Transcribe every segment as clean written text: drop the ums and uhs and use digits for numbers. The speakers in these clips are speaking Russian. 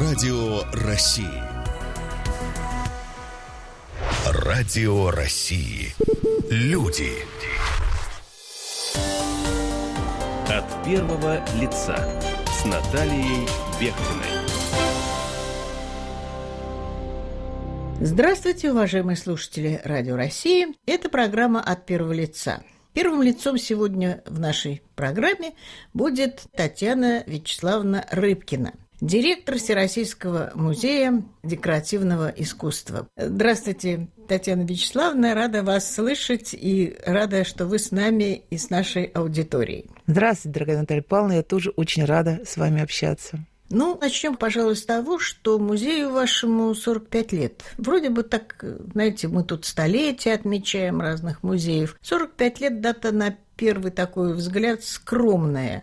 Радио России. Радио России. Люди. От первого лица с Натальей Бехтиной. Здравствуйте, уважаемые слушатели Радио России. Это программа «От первого лица». Первым лицом сегодня в нашей программе будет Татьяна Вячеславовна Рыбкина, директор Всероссийского музея декоративного искусства. Здравствуйте, Татьяна Вячеславовна, рада вас слышать и рада, что вы с нами и с нашей аудиторией. Здравствуйте, дорогая Наталья Павловна, я тоже очень рада с вами общаться. Начнем, пожалуй, с того, что музею вашему 45 лет. Вроде бы так, знаете, мы тут столетия отмечаем разных музеев. 45 лет дата на первый такой взгляд скромная,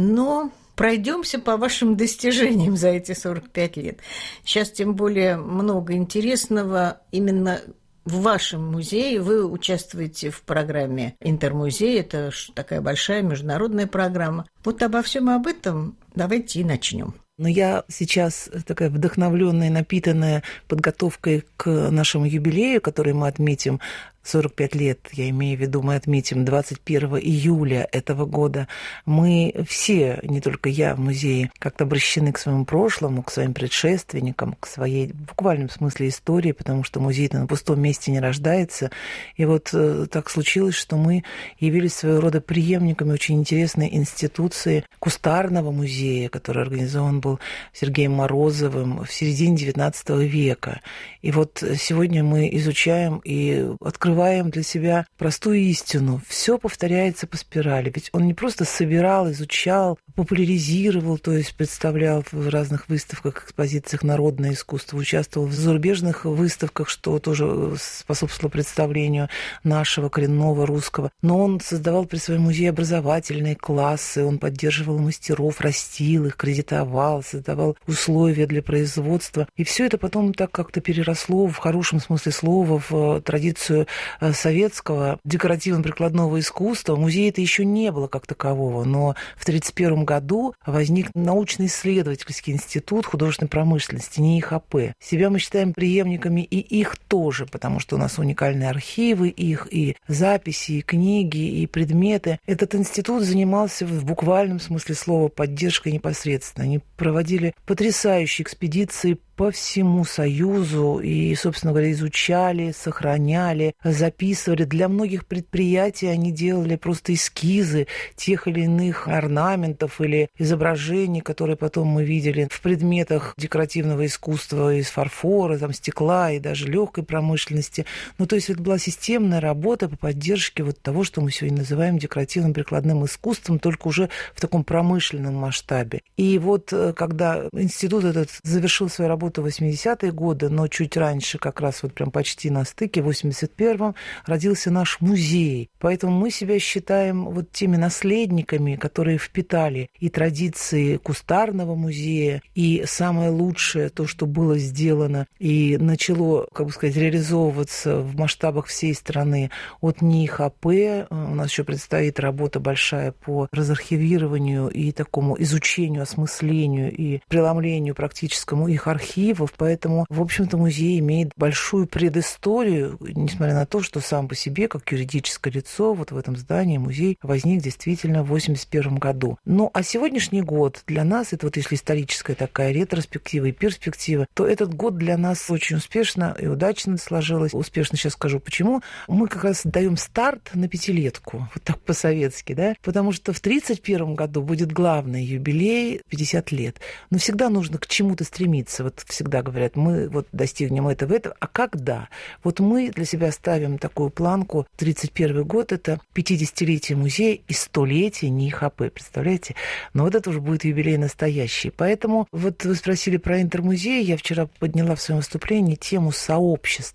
но пройдемся по вашим достижениям за эти 45 лет. Сейчас тем более много интересного именно в вашем музее. Вы участвуете в программе «Интермузей». Это такая большая международная программа. Вот обо всем об этом давайте и начнем. Но я сейчас такая вдохновленная, напитанная подготовкой к нашему юбилею, который мы отметим 45 лет, я имею в виду, мы отметим 21 июля этого года. Мы все, не только я в музее, как-то обращены к своему прошлому, к своим предшественникам, к своей в буквальном смысле истории, потому что музей-то на пустом месте не рождается. И вот так случилось, что мы явились своего рода преемниками очень интересной институции кустарного музея, который организован был Сергеем Морозовым в середине XIX века. И вот сегодня мы изучаем и открываем для себя простую истину. Все повторяется по спирали. Ведь он не просто собирал, изучал, популяризировал, то есть представлял в разных выставках, экспозициях народное искусство, участвовал в зарубежных выставках, что тоже способствовало представлению нашего коренного русского. Но он создавал при своем музее образовательные классы, он поддерживал мастеров, растил их, кредитовал, создавал условия для производства. И все это потом так как-то переросло в хорошем смысле слова в традицию советского декоративно-прикладного искусства. Музея-то еще не было как такового, но в 1931 году возник научно-исследовательский институт художественной промышленности, НИИХП. Себя мы считаем преемниками и их тоже, потому что у нас уникальные архивы, их и записи, и книги, и предметы. Этот институт занимался в буквальном смысле слова поддержкой непосредственно. Они проводили потрясающие экспедиции по всему Союзу и, собственно говоря, изучали, сохраняли, записывали. Для многих предприятий они делали просто эскизы тех или иных орнаментов или изображений, которые потом мы видели в предметах декоративного искусства из фарфора, там, стекла и даже легкой промышленности. То есть это была системная работа по поддержке вот того, что мы сегодня называем декоративным прикладным искусством, только уже в таком промышленном масштабе. И вот когда институт этот завершил свою работу в 80-е годы, но чуть раньше, как раз вот прям почти на стыке, в 81-м, родился наш музей. Поэтому мы себя считаем вот теми наследниками, которые впитали и традиции кустарного музея, и самое лучшее, то, что было сделано и начало, реализовываться в масштабах всей страны от НИИХП. У нас еще предстоит работа большая по разархивированию и такому изучению, осмыслению и преломлению практическому их архивов. Поэтому, в общем-то, музей имеет большую предысторию, несмотря на то, что сам по себе, как юридическое лицо, вот в этом здании музей возник действительно в 1981 году. А сегодняшний год для нас, это вот если историческая такая ретроспектива и перспектива, то этот год для нас очень успешно и удачно сложилось. Успешно сейчас скажу почему. Мы как раз даем старт на пятилетку, вот так по-советски, да, потому что в 1931 году будет главный юбилей 50 лет. Но всегда нужно к чему-то стремиться. Вот всегда говорят, мы вот достигнем этого, а когда? Вот мы для себя ставим такую планку. 31 год – это 50-летие музея и 100-летие НИИХП, представляете? Но вот это уже будет юбилей настоящий. Поэтому вот вы спросили про Интермузей, я вчера подняла в своем выступлении тему сообщества.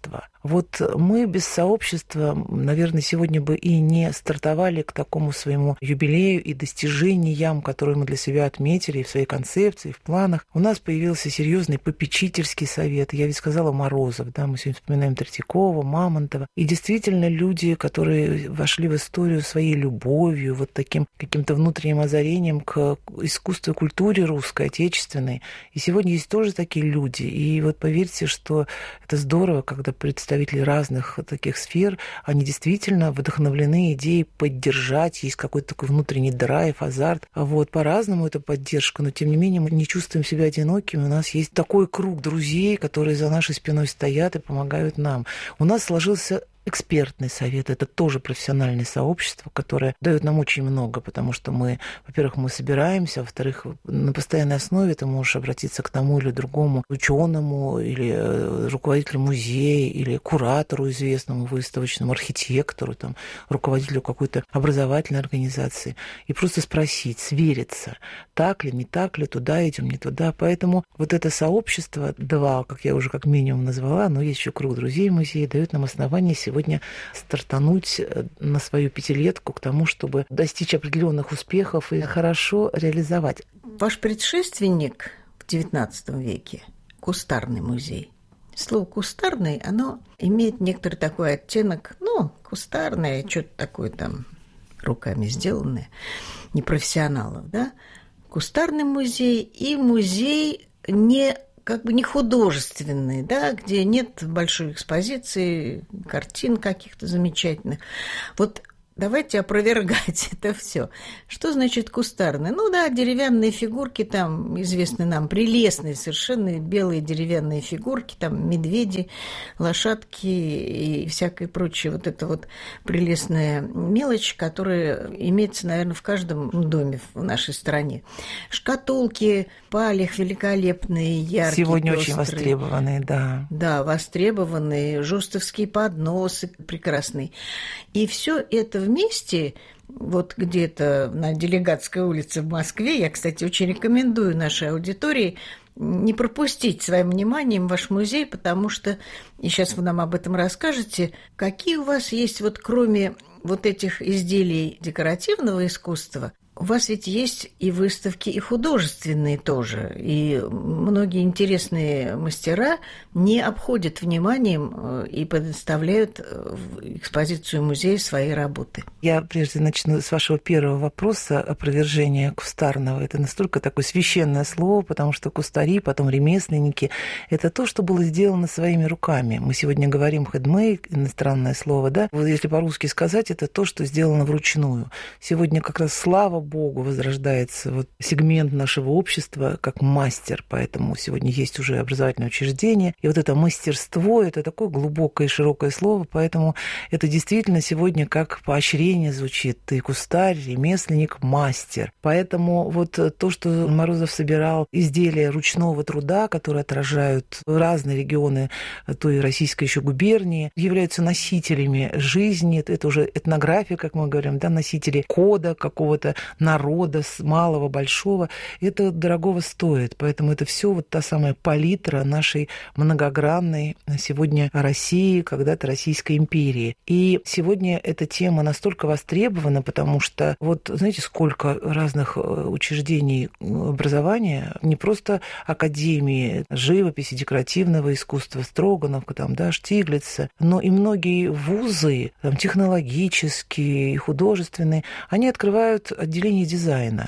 Вот мы без сообщества, наверное, сегодня бы и не стартовали к такому своему юбилею и достижениям, которые мы для себя отметили в своей концепции, в планах. У нас появился серьезный попечительский совет. Я ведь сказала Морозов, да, мы сегодня вспоминаем Третьякова, Мамонтова. И действительно люди, которые вошли в историю своей любовью, вот таким каким-то внутренним озарением к искусству и культуре русской, отечественной. И сегодня есть тоже такие люди. И вот поверьте, что это здорово, когда представители разных таких сфер, они действительно вдохновлены идеей поддержать, есть какой-то такой внутренний драйв, азарт. Вот, по-разному это поддержка, но тем не менее мы не чувствуем себя одинокими. У нас есть такой круг друзей, которые за нашей спиной стоят и помогают нам. У нас сложился экспертный совет, это тоже профессиональное сообщество, которое дает нам очень много, потому что мы, во-первых, мы собираемся, во-вторых, на постоянной основе ты можешь обратиться к тому или другому ученому, или руководителю музея, или куратору известному выставочному, архитектору, там, руководителю какой-то образовательной организации, и просто спросить, свериться, так ли, не так ли, туда идем, не туда. Поэтому вот это сообщество, два, как я уже как минимум назвала, но есть еще круг друзей музея, дает нам основание сегодня стартануть на свою пятилетку к тому, чтобы достичь определенных успехов и хорошо реализовать. Ваш предшественник в XIX веке – кустарный музей. Слово «кустарный», оно имеет некоторый такой оттенок, кустарное, что-то такое там руками сделанное, непрофессионалов, да? Кустарный музей и музей не художественный, да, где нет большой экспозиции, картин каких-то замечательных. Вот давайте опровергать это все. Что значит кустарный? Деревянные фигурки там, известны нам, прелестные совершенно белые деревянные фигурки, там медведи, лошадки и всякое прочее. Вот это вот прелестная мелочь, которая имеется, наверное, в каждом доме в нашей стране. Шкатулки, палех великолепные, яркие, сегодня пестрые. Очень востребованные, да. Да, востребованные, жустовские подносы прекрасные. И все это вместе, вот где-то на Делегатской улице в Москве, я, кстати, очень рекомендую нашей аудитории не пропустить своим вниманием ваш музей, потому что, и сейчас вы нам об этом расскажете, какие у вас есть, вот кроме вот этих изделий декоративного искусства, у вас ведь есть и выставки, и художественные тоже. И многие интересные мастера не обходят вниманием и предоставляют в экспозицию музея свои работы. Я прежде начну с вашего первого вопроса, опровержения кустарного. Это настолько такое священное слово, потому что кустари, потом ремесленники – это то, что было сделано своими руками. Мы сегодня говорим «хэндмейд», иностранное слово, да? Вот если по-русски сказать, это то, что сделано вручную. Сегодня как раз слава Богу возрождается вот сегмент нашего общества как мастер, поэтому сегодня есть уже образовательное учреждение, и вот это мастерство, это такое глубокое и широкое слово, поэтому это действительно сегодня как поощрение звучит. Ты кустарь, ремесленник, мастер. Поэтому вот то, что Морозов собирал изделия ручного труда, которые отражают разные регионы той российской еще губернии, являются носителями жизни, это уже этнография, как мы говорим, да, носители кода какого-то народа, с малого, большого, это дорогого стоит. Поэтому это все вот та самая палитра нашей многогранной сегодня России, когда-то Российской империи. И сегодня эта тема настолько востребована, потому что вот знаете, сколько разных учреждений образования, не просто академии живописи, декоративного искусства, Строганов, там, да, Штиглица, но и многие вузы, там, технологические, художественные, они открывают отделение дизайна.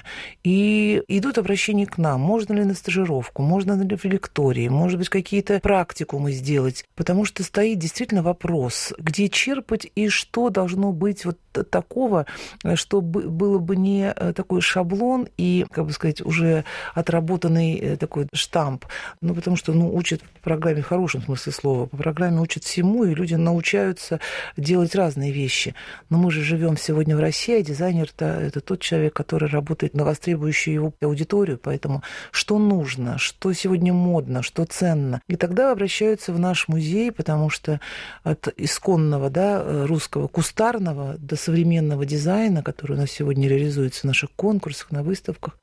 И идут обращения к нам. Можно ли на стажировку, можно ли в лектории, может быть, какие-то практикумы сделать. Потому что стоит действительно вопрос, где черпать и что должно быть вот такого, чтобы было бы не такой шаблон и, как бы сказать, уже отработанный такой штамп. Потому что, учат по программе в хорошем смысле слова, по программе учат всему, и люди научаются делать разные вещи. Но мы же живем сегодня в России, а дизайнер это тот человек, который работает на востребующую его аудиторию, поэтому что нужно, что сегодня модно, что ценно. И тогда обращаются в наш музей, потому что от исконного, да, русского кустарного до современного дизайна, который у нас сегодня реализуется в наших конкурсах, на выставках,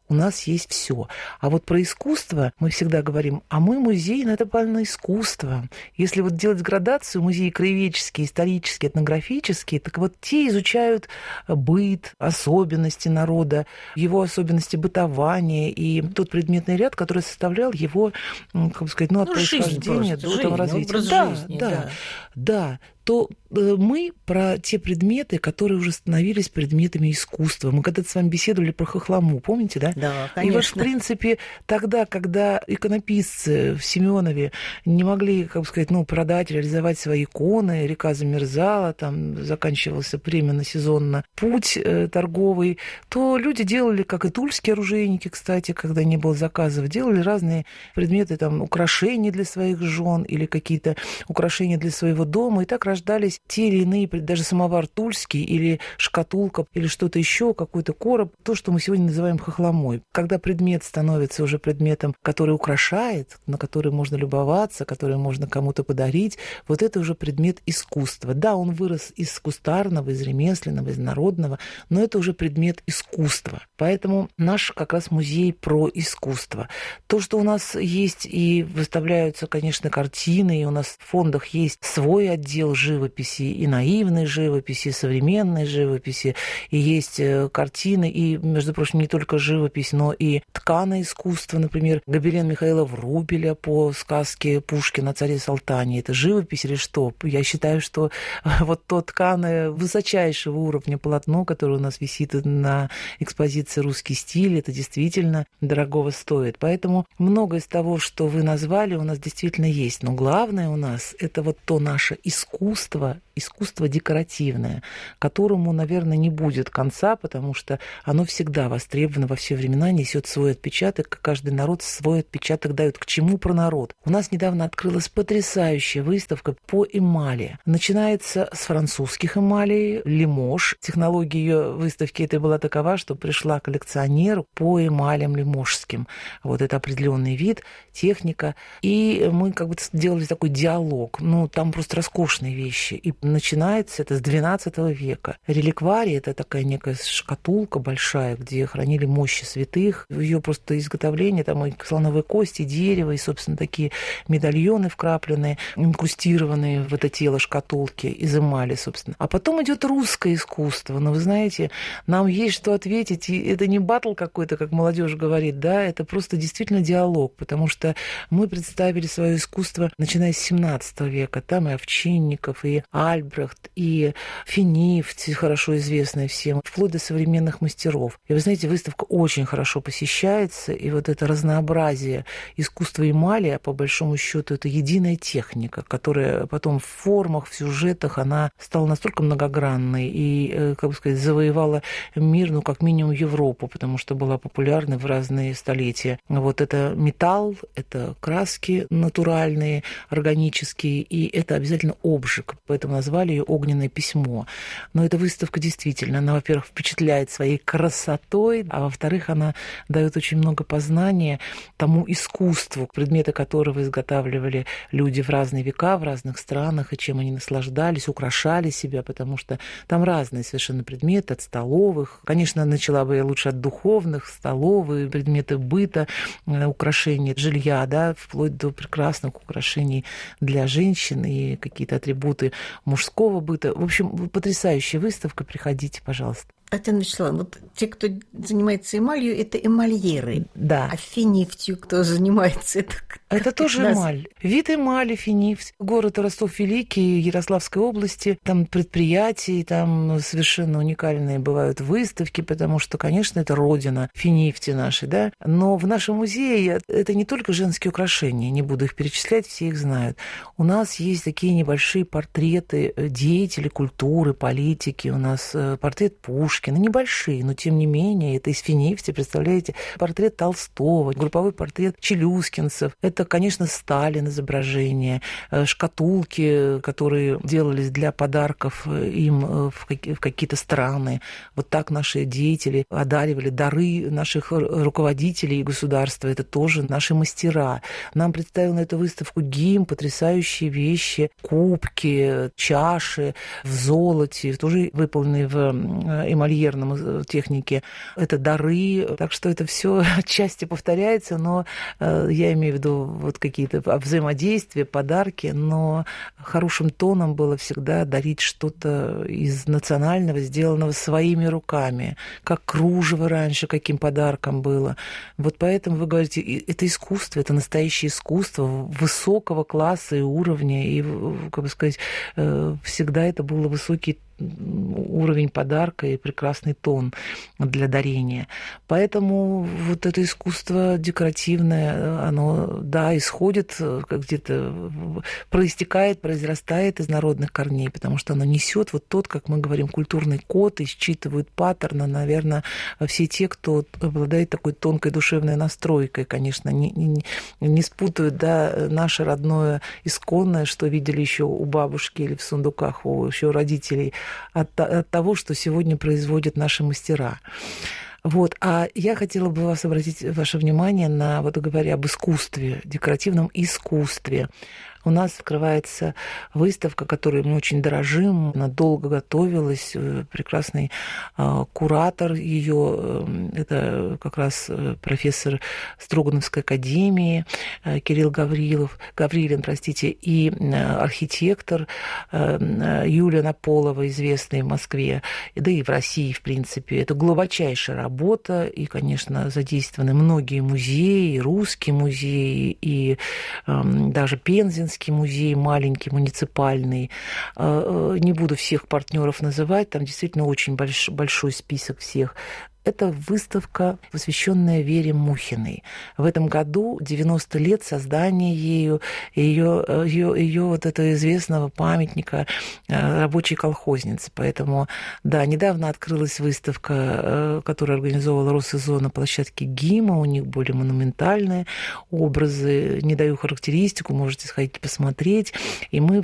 у нас есть все. А вот про искусство мы всегда говорим, а мы музей национального искусства. Если вот делать градацию, музеи краеведческие, исторические, этнографические, так вот те изучают быт, особенности народа, его особенности бытования и тот предметный ряд, который составлял его, как бы сказать, от происхождения до этого развития. Да. То мы про те предметы, которые уже становились предметами искусства. Мы когда-то с вами беседовали про хохлому, помните, да? Да, конечно. И вот, в принципе, тогда, когда иконописцы в Семенове не могли, как бы сказать, продать, реализовать свои иконы, река замерзала, там заканчивался временно-сезонно путь торговый, то люди делали, как и тульские оружейники, кстати, когда не было заказов, делали разные предметы, там, украшения для своих жен или какие-то украшения для своего дома, и так рождались те или иные, даже самовар тульский или шкатулка, или что-то еще, какой-то короб, то, что мы сегодня называем хохломой. Когда предмет становится уже предметом, который украшает, на который можно любоваться, который можно кому-то подарить, вот это уже предмет искусства. Да, он вырос из кустарного, из ремесленного, из народного, но это уже предмет искусства. Поэтому наш как раз музей про искусство. То, что у нас есть и выставляются, конечно, картины, и у нас в фондах есть свой отдел живописи, и наивной живописи, и современной живописи, и есть картины, и, между прочим, не только живопись, но и тканое искусство, например, гобелен Михаила Врубеля по сказке Пушкина о царе Салтане. Это живопись или что? Я считаю, что вот то тканое высочайшего уровня полотно, которое у нас висит на экспозиции «Русский стиль», это действительно дорогого стоит. Поэтому многое из того, что вы назвали, у нас действительно есть. Но главное у нас это вот то наше искусство декоративное, которому, наверное, не будет конца, потому что оно всегда востребовано во все времена, несет свой отпечаток, и каждый народ свой отпечаток дает. К чему про народ? У нас недавно открылась потрясающая выставка по эмали. Начинается с французских эмалей, Лимож. Технология ее выставки этой была такова, что пришла коллекционеру по эмалям лиможским. Вот это определенный вид, техника. И мы как бы делали такой диалог. Там просто роскошные вещи. И начинается это с XII века. Реликварий — это такая некая шкатулка большая, где хранили мощи святых. Ее просто изготовление, там и слоновые кости, дерево, и, собственно, такие медальоны вкрапленные, инкрустированные в это тело шкатулки из эмали, собственно. А потом идет русское искусство. Но вы знаете, нам есть что ответить, и это не баттл какой-то, как молодежь говорит, да, это просто действительно диалог, потому что мы представили свое искусство, начиная с XVII века. Там и Овчинников, и Альбрехт, и Финифть, хорошо известная всем, вплоть до современных мастеров. И вы знаете, выставка очень хорошо посещается, и вот это разнообразие искусства эмали, а по большому счету это единая техника, которая потом в формах, в сюжетах, она стала настолько многогранной и, как бы сказать, завоевала мир, как минимум Европу, потому что была популярна в разные столетия. Вот это металл, это краски натуральные, органические, и это обязательно обжиг, поэтому назвали ее «Огненное письмо». Но эта выставка действительно, она, во-первых, впечатляет своей красотой, а во-вторых, она дает очень много познания тому искусству, предметы которого изготавливали люди в разные века, в разных странах, и чем они наслаждались, украшали себя, потому что там разные совершенно предметы, от столовых. Конечно, начала бы я лучше от духовных, столовые, предметы быта, украшения жилья, да, вплоть до прекрасных украшений для женщин и какие-то атрибуты мужского быта. В общем, потрясающая выставка. Приходите, пожалуйста. Татьяна Вячеславовна, вот те, кто занимается эмалью, это эмальеры. Да. А финифтью кто занимается? Это тоже эмаль. Вид эмали, финифть. Город Ростов-Великий, Ярославской области. Там предприятия, там совершенно уникальные бывают выставки, потому что, конечно, это родина финифти нашей, да. Но в нашем музее это не только женские украшения, не буду их перечислять, все их знают. У нас есть такие небольшие портреты деятелей культуры, политики. У нас портрет Пушкина, небольшие, но тем не менее, это из финифти, представляете, портрет Толстого, групповой портрет челюскинцев, это Это, конечно, Сталин изображения, шкатулки, которые делались для подарков им в какие-то страны. Вот так наши деятели одаривали дары наших руководителей и государства. Это тоже наши мастера. Нам представил на эту выставку ГИМ потрясающие вещи, кубки, чаши в золоте, тоже выполненные в эмальерном технике. Это дары, так что это все отчасти повторяется, но я имею в виду вот какие-то взаимодействия, подарки, но хорошим тоном было всегда дарить что-то из национального, сделанного своими руками, как кружево раньше, каким подарком было. Вот поэтому вы говорите, это искусство, это настоящее искусство высокого класса и уровня, и, как бы сказать, всегда это было высокий уровень подарка и прекрасный тон для дарения. Поэтому вот это искусство декоративное, оно, да, исходит, как где-то проистекает, произрастает из народных корней, потому что оно несет вот тот, как мы говорим, культурный код, и считывают паттерны, наверное, все те, кто обладает такой тонкой душевной настройкой, конечно, не спутают, да, наше родное исконное, что видели еще у бабушки или в сундуках у еще родителей, от того, что сегодня производят наши мастера. Вот. А я хотела бы обратить ваше внимание на, вот говоря об искусстве, декоративном искусстве. У нас открывается выставка, которой мы очень дорожим. Она долго готовилась. Прекрасный куратор ее, это как раз профессор Строгановской академии Кирилл Гаврилин, и архитектор Юлия Наполова, известный в Москве, да и в России, в принципе. Это глубочайшая работа, и, конечно, задействованы многие музеи, русский музей, и даже Пензенский музей, маленький, муниципальный. Не буду всех партнеров называть, там действительно очень большой список всех. Это выставка, посвященная Вере Мухиной. В этом году 90 лет создания ее вот этого известного памятника рабочей колхозницы. Поэтому, да, недавно открылась выставка, которую организовала Россезон на площадке ГИМа. У них более монументальные образы. Не даю характеристику, можете сходить посмотреть. И мы